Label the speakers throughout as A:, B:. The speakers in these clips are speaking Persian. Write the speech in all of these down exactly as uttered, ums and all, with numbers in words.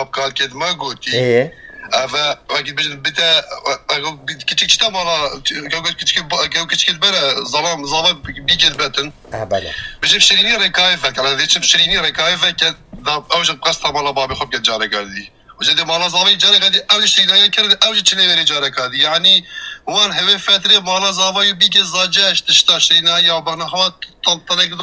A: خواب کال کد ما گوتی
B: ايه
A: اوا وقتی بجن بتا کچک چتا مالا گوگل کچک گوگل کچک برا ظلام ظلام بیجد باتن
B: اه بله
A: بجن شرینی رکای فکر على ذیشم شرینی رکای فکر دا اوج قصة مالا بابي خوب قد جارك هذه وجد مالا ظلام جارك هذه اوج شرینی کرد اوج چنی وری جارك هذه يعني وان هوا فترة مالا ظاوي بیج زاجش تشتا شرینی یا بنا هوا طنطنك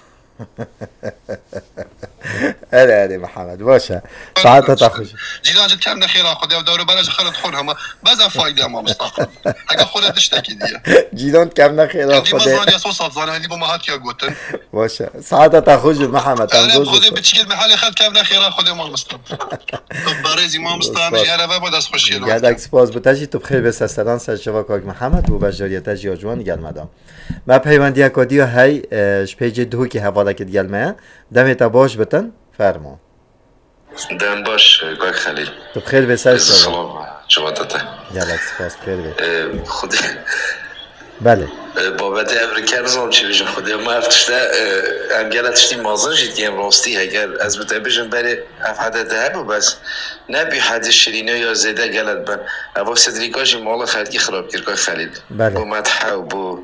B: هلا هلا محمد باشه ساعتها تخش
A: جينا جد كم نخيرا خدي ودور بلاش خلت خونها ما بزا فايدة ما مستقبل حاجة خودها تشتكي دي
B: جيران كم نخيرا
A: دي مزرعة يا صوصات زانا هذي بمهات يا قوتن
B: باشه ساعتها تخش محمد
A: أنا خدي بتشكل محل خد كم نخيرا خدي ما مستقبل طب بارزي ما مستقبل يا رفا بدأ خشي له
B: قاعد اكسبوز بتاجي تو بخير بس استدان سرچوا کاک محمد و بجاریت جی جوان گل مدام ما پیوندی کدیو هی شپیج دو کی حواله کد گل ما دمت باش بتن فرمو
C: دم باش کاک خلیل
B: تو بخير بس استدان
C: سلام جوادته
B: يلا اكسبوز بخير بي
C: خدي
B: بله
C: بابت امریکا زام چی بیشتر خودم ما افتشته ام گلتشتی مازن جدی ام راستی اگر از بته بیشتر بری افعاد ده و بس نبی حد شیرینه یا زده گلت بن اول صدریکاش مال خالدی خراب کرد که خالد بو مدح و بو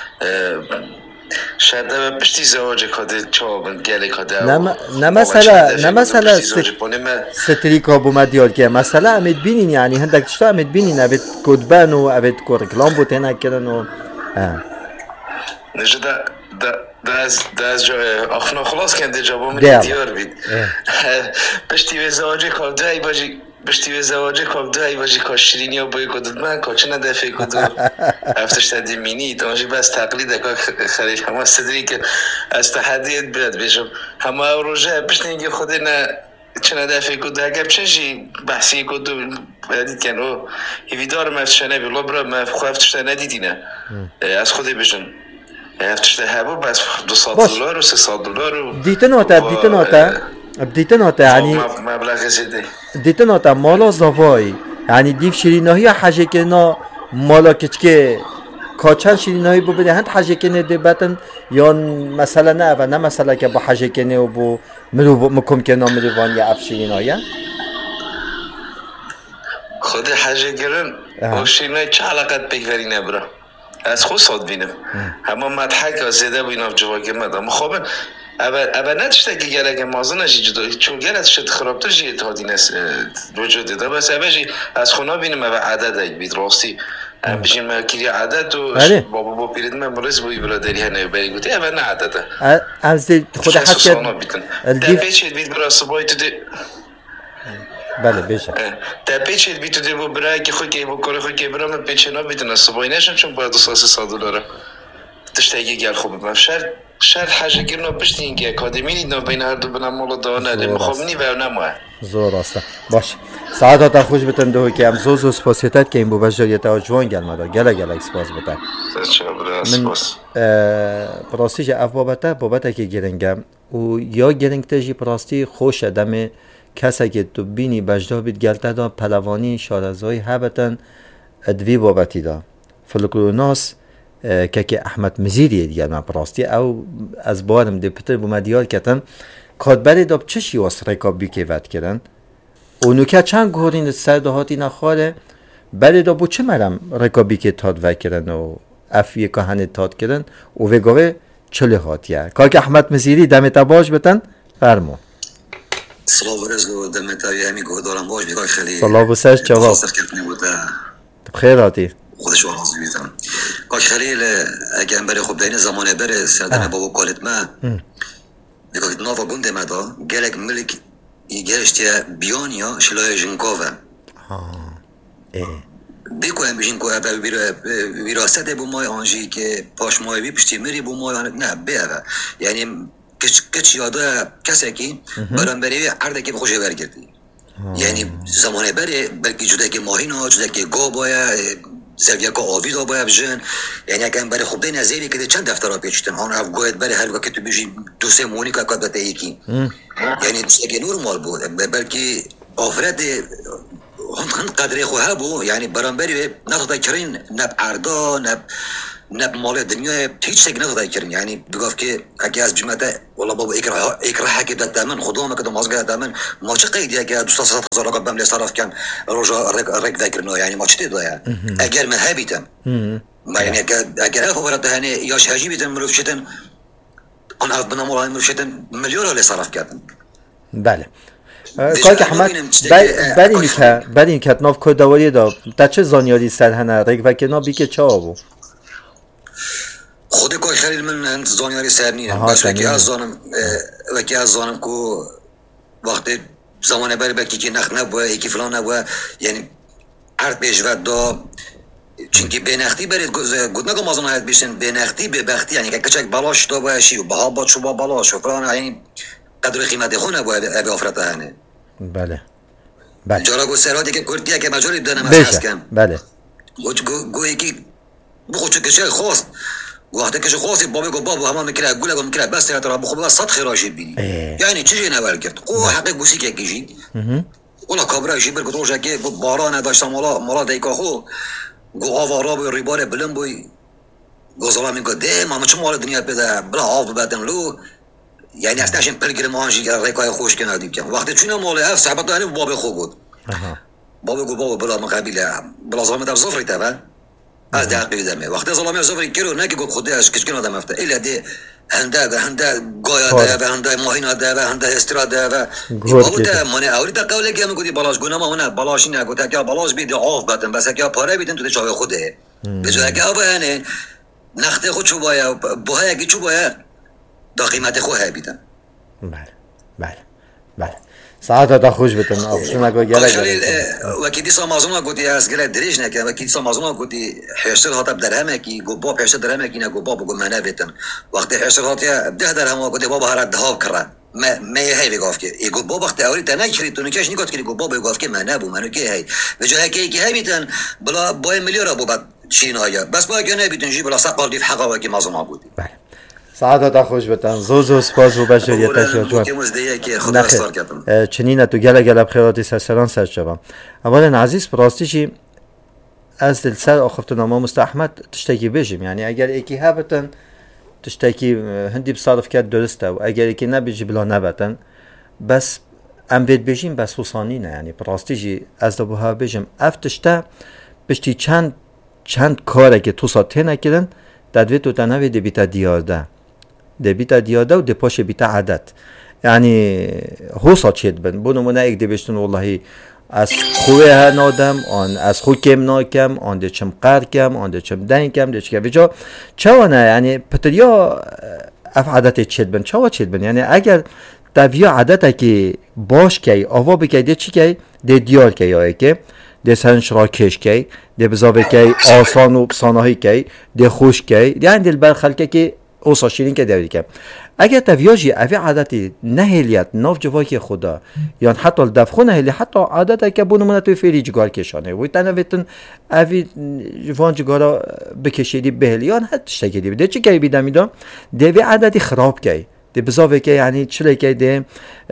C: شده بپشتی زواج کده چابن گله کده
B: نه نه مثلا نه مثلا ستریکا بو مدیار که مثلا امید بینین یعنی هندک چطور امید بینین ابد کدبن و ابد کورکلام بو تنها کردن و
C: نجد دا دا از دا از جای آخنا خلاص کنده جواب من دیار بید پشتی به زواج کابده ای باجی پشتی به زواج کابده ای باجی کاشرینی ها بایی کدود من کاچه ندفعه کدود افتش تدی مینی تانجی بس تقلید اکا خریش همه صدری که از تحدیت بیاد بیشم همه روژه پشتی اینگه خود نه چه ندفعه کدود اگر چنجی بحثی کدود بدید کن او هیویدار مفتشنه بیلا برا مفتشنه ندیدی نه از خودی بشن افتشته هبو بس دوصد دلار و سیصد دلار و
B: دیت نوتا دیت نوتا بديت نوتا يعني
C: مبلغ زيادة
B: ديت نوتا مالا زواي يعني ديف شيريناهي حاجه كنا مالا كچكي کاچن شیرینایی بو بده هند حاجه کنه دبتن یا مثلا نه و نه مثلا که با حاجه کنه و بو مرو مکم کنه مروان یا اف شیرینایی
C: خود حاجه گرن و شیرینایی چه علاقت بگیری نبره از خود صاد بینم همه مدحک و زیده بو اینا جواگه مدام مخابن اول اول نداشته که گله مازن اجی جدا چون گله شد خرابتر جی اتحادی نس وجود داره بس اولی از خونه بینم و عدد اید بید راستی بچین مرکزی عدد و بابا با پیرد من مرز بوی برادری هنر بری گویی اول نه عدده
B: از خود حتی
C: دفعه چید بید برای صبحی تو دی
B: بله بشه
C: دفعه چید بید تو دی برای که خود که بکره خود که برای من پیچنا بیدن صبحی نشم چون باید دو ساعت ساعت دلاره تشتهی گل خوب مفشر شاید حاجه گرنا پشت اینکه اکادمی نیدن بین هر دو بنام مولا دانه لی مخابنی و نموه
B: زور راسته باش ساعت ها خوش بتن دوی که هم زوز و سپاسیتت که این بو بجاریت ها جوان گل مدا گله گله اکسپاس بتن من پراستیش اف بابته بابته که گرنگم و یا گرنگ تجی پراستی خوش دم کسی که تو بینی بجدا بید گلته دا پلوانی شارزایی هبتن ادوی بابتی دا فلکلوناس که که احمد مزیری دیگر من پراستی او از بارم دیپتر بو مدیار کتن کادبری داب چشی واس رکاب بی که ود کردن اونو که چند گورین سر دهاتی نخواره بلی دابو چه مرم رکابی که تاد ود کردن و افیه که هنه تاد کردن و وگاوه چلی هاتیه که که احمد مزیری دمتا باش بتن فرمو
D: سلام و رزگو دمتا یهمی گودارم باش بیگاه خیلی
B: سلام و سرش جواب بخیر هاتی
D: خودش واقعی بیتم کاش خلیل اگر بره خوب دین زمانه بره سردن بابا کالت ما بگه ناوا گنده مدا گلک ملک گرشتیا بیانیا شلای جنکاوه بیکو هم بشین که ویراسته بو مای آنجی که پاش مای بی پشتی مری بو مای نه بیوه یعنی کچ یاده کسی که برام بری عرده که بخوشه برگردی یعنی زمانه بره بلکه جده که ماهینا جده که گا باید زویا که آوی دا باید بجن یعنی اگر برای خوب دین ازیری که چند دفتر ها پیچتن آن رفت گوید برای هر وقت تو بیشی دو سه مونی که کد بته یکی یعنی چیزی نورمال بود بلکه آفرد هند هند قدری خواه بو یعنی برام بری نتاتا کرین نب عردا نب نب مال دنیا هیچ شيء نقدر يكرن يعني بقف كي اجاز جماعه والله بابا اكره اكره حكي ده تمن خدوه ما كده مازغه تمن ما شي قيد يا جاد دوست هزار رقم بملي صرف كان رجا رك ذاكر انه يعني ما شتي يعني اجر مذهبي تم ما يعني اجر فورت هاني يا شاجي بيتم مروفشتن انا بنا مولاي مروفشتن مليون ولا صرف كان
B: بله کاک احمد بر این که بر این که ناف کدواری دا تا چه زانیاری سر هنه ریک و کنا بی که چه آبو
D: خود کاک خلیل من هند زانیاری سر نیم بس وکی از زانم وکی از زانم کو وقتی زمان بر بکی که نخ نبوه ایکی فلان نبوه یعنی عرض بیشود دا چونکه بینختی برید گود نگم از آنهایت بیشن بینختی به بختی یعنی که کچک بلاش دا باشی و بها باد شو با بلاش و فلان یعنی قدر قیمت خونه باید ابی آفرته هنه
B: بله بله
D: جارا گو سراتی که کردیه که مجاری بدانم از هست کم
B: بله
D: گو یکی بخود چه کشه خواست گو وقتی کشه خواستی بابی گو بابو همان میکره گوله گو میکره بس تیرا بخود بس صد خیراشید بینی یعنی چیزی نول کرد قو حقیق گوسی که کشید اولا کابرایشی برکت روشه که بارا نداشتم مالا مالا دیکا خو گو آوارا بوی ریباره بلن بوی گو ظلام این که ده ماما چه مال دنیا پیده بلا آف ببدن لو یعنی اصلا اشین پلگیر مانجی که ریکای خوش کنه دیب کن وقتی چونه ماله هفت صحبت هنه بابی خوب بود بابی گو بابا بلا مقابله بلا ظلامه در زفری تبا از دقیقی دمه وقتی ظلامه زفری کرو نگی گو خودی از کچکن آدم افته ایلا دی هنده هنده گایا ده و هنده ماهینا ده و هنده استرا ده و بابو ده منه اولی تا قوله که همه گودی بالاش گونه ما هنه بالاشی نگو تا که بالاش بیده آف بدن بس که پاره بیدن تو ده چاوه خوده به جای که آبا هنه نخته خود چو بایا بوها یکی چو بایا دا قیمت خواه بیدن
B: بله بله بله ساعت تا خوش بتن آفشون اگه گله گله
D: وکی دیسا مازونا گوتی از گله دریج نکه وکی دیسا مازونا گوتی حشر هاتا بدرهمه کی گو باب حشر درهمه کی نگو باب گو منه بیتن وقتی حشر هاتا ده درهمه گوتی باب هر دهاب کرد ما ما هی بگاف که ایگو باب وقتی اولی تنگ خرید تو نکش نگات کردی گو باب بگاف که منه بو منو که هی و جای که کی هی بیتن بلا بای میلیارد بو بعد چین هایا بس با که نه بیتن جی بلا سقال دیف حقا وکی مازونا گوتی
B: ساعت تا خوش بتن زو زو سپاس و بشریت جوان نخیر چنین تو گله گله بخیراتی سرسران سر شوم اولا عزیز پراستیشی از دل سر آخفت نامه مستحمد تشتکی بشیم یعنی اگر ایکی ها بتن تشتکی هندی بصرف کرد درسته و اگر ایکی نبیجی بلا نبتن بس ام بید بشیم بس حسانی نه یعنی پراستیشی از دو ها بشیم افتشته بشتی چند چند کاره که تو ساته نکردن دادوی تو تنوی دی بیتا دیارده دی بیتا دیارده و دی پاش بیتا عدد یعنی حوصا چید بن بونو منه ایک دی بشتون والله از خوه ها نادم آن از خو کم ناکم آن دی چم قر کم آن دی چم دن کم دی چکم بجا چوانه یعنی پتریا اف عدد چید بن چوا چید بن یعنی اگر دویا عدد که باش که آوا بکی دی چی که دی دیار که یا که دی سنش را کش که دی بزابه که آسان و بسانهی که دی خوش که یعنی دل بر خلقه که اوسا شیرین که دوری که اگر تویاجی اوی عادتی نهلیت ناف جوای که خدا یا حتی دفخو نهلی حتی عادتی که بونو منو توی فیری جگار کشانه وی تنویتن اوی جوان جگارا بکشیدی بهلی یا حتی تشتگیدی ده چی که بیدم میدم دوی عادتی خراب که ده بزاوه که یعنی چلی که ده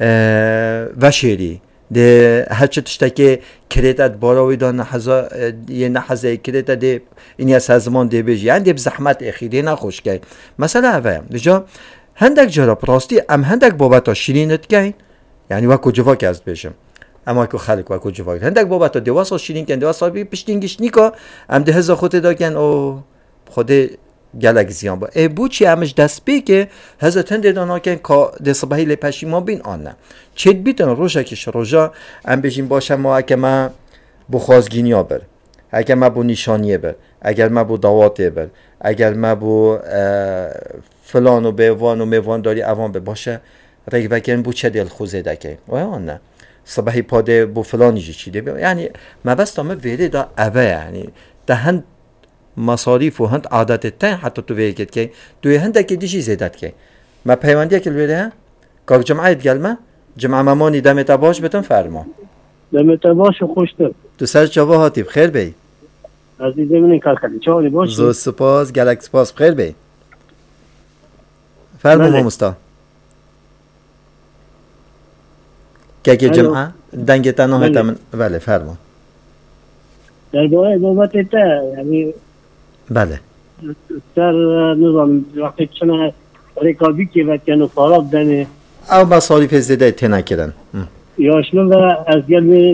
B: وشیری ده هرچه تشتکی کریتت باراوی دان نحزا یه نحزه کریتت ده اینی از زمان ده بیجی یعنی ده بزحمت اخیده نخوش که مثلا اوه دجا هندک جرا پراستی ام هندک بابتا شیرینت کن یعنی وکو جوا که از بیشم اما که خلق وکو جوا هندک بابتا دواسا شیرین کن دواسا بی پشتینگیش نیکا ام ده هزا خود دا کن او خود گلک زیان با ای بو چی همش دست بی که هزا تنده دانا کن که ده صبحی لی پشیمان بین آنه چید بیتن روشا کش روشا ام بشیم باشم ما اگه ما بو خوازگینی ها بر اگر ما بو نشانیه بر اگر ما بو دواته بر اگر ما بو فلان و بیوان و میوان داری اوان به باشه رگ بکن بو چه دل خوزه دکه و یا نه صبحی پاده بو فلانی جی چیده یعنی ما بس تا ما ویده دا اوه یعنی ده هند مصاریف و هند عادت تن حتی تو ویده کد که دوی هنده که دیشی زیدت که ما پیوندی که الویده ها که جمعه گلمه جمعه ممانی دمت باش بتن فرما
E: دمت باش و خوشتر
B: تو سر جوا هاتی بخیر بی
E: عزیزه من این کار خیلی چاولی باش
B: زود سپاس گلک سپاس بخیر بی فرمو ما مستا که که جمعه دنگ تنها هتا من بله فرمو
E: در باره بابت تا یعنی
B: بله
E: سر نظام وقتی چنه رکابی که وقتی فاراب دنه
B: او مصارف زیاده تنکرن
E: یاشنو و از گل